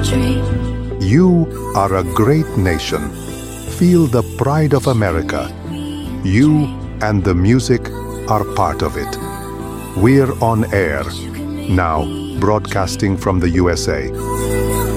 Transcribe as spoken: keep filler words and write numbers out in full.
You are a great nation. Feel the pride of America. You and the music are part of it. We're on air, now broadcasting from the U S A.